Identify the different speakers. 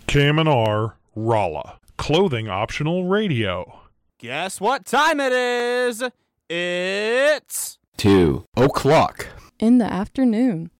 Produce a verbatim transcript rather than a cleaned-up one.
Speaker 1: Kaminar Rolla. Clothing optional radio.
Speaker 2: Guess what time it is? It's
Speaker 3: two o'clock
Speaker 4: in the afternoon.